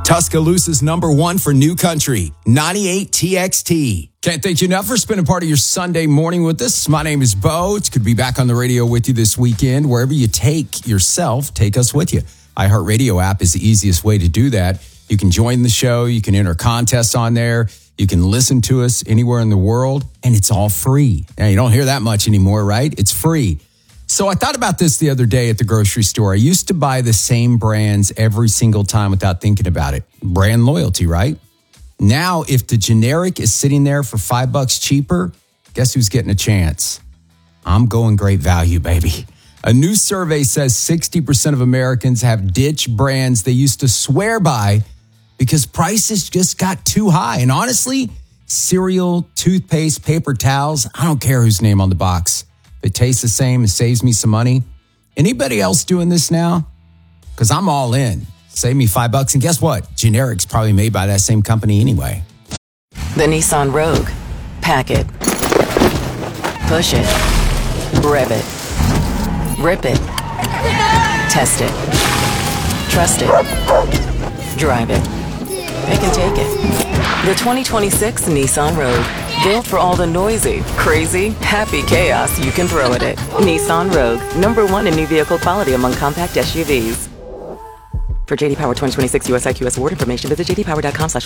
Tuscaloosa's #1 for new country, 98 TXT. Can't thank you enough for spending part of your Sunday morning with us. My name is Bo. It's good to be back on the radio with you this weekend. Wherever you take yourself, take us with you. iHeartRadio app is the easiest way to do that. You can join the show. You can enter contests on there. You can listen to us anywhere in the world, and it's all free. Now, you don't hear that much anymore, right? It's free. So I thought about this the other day at the grocery store. I used to buy the same brands every single time without thinking about it. Brand loyalty, right? Now, if the generic is sitting there for $5 cheaper, guess who's getting a chance? I'm going great value, baby. A new survey says 60% of Americans have ditched brands they used to swear by because prices just got too high. And honestly, cereal, toothpaste, paper towels, I don't care whose name on the box. If it tastes the same, it saves me some money. Anybody else doing this now? Because I'm all in. Save me $5. And guess what? Generic's probably made by that same company anyway. The Nissan Rogue. Pack it. Push it. Rev it. Rip it. Test it. Trust it. Drive it. Pick and take it. The 2026 Nissan Rogue. Built for all the noisy, crazy, happy chaos you can throw at it. Nissan Rogue. #1 in new vehicle quality among compact SUVs. For J.D. Power 2026 US IQS award information, visit jdpower.com/.